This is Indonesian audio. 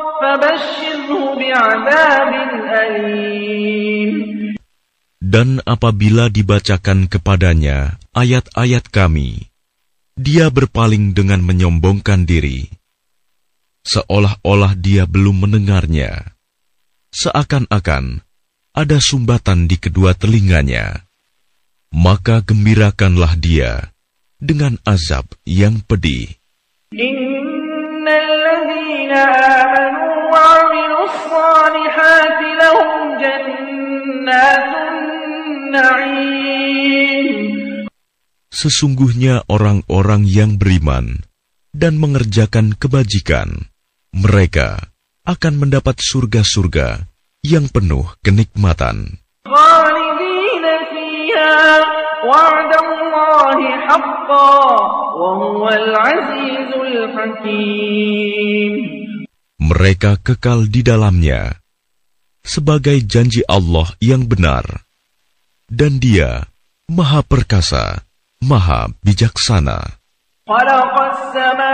فبشره بعذاب أليم. Dan apabila dibacakan kepadanya ayat-ayat kami, dia berpaling dengan menyombongkan diri, seolah-olah dia belum mendengarnya, seakan-akan ada sumbatan di kedua telinganya. Maka gembirakanlah dia dengan azab yang pedih. Innalladzina amanu wa 'amilus shalihati lahum jannatun na'im. Sesungguhnya orang-orang yang beriman dan mengerjakan kebajikan, mereka akan mendapat surga-surga yang penuh kenikmatan. Khalidina fiha wa'dallahi haqqan wa huwal 'azizul hakim. Mereka kekal di dalamnya sebagai janji Allah yang benar, dan Dia Maha Perkasa, Maha Bijaksana.